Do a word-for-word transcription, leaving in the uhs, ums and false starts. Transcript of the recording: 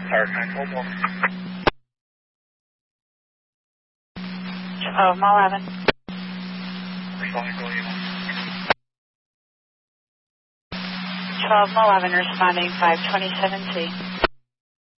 Tower nine twelve one. twelve eleven. Responding to you. twelve eleven responding five twenty-seven C.